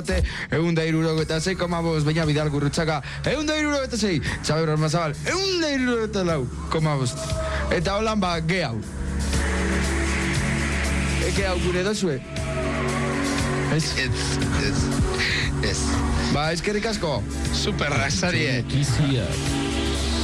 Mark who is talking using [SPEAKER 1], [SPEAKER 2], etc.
[SPEAKER 1] 176,5, Beña Vidal Gurrutxaga, 176, Xabi Ormazabal, 174,5. Eta holan ge hau. Ge hau gure dozue. Ez. Ba, eskerrik asko.
[SPEAKER 2] Super rasarie.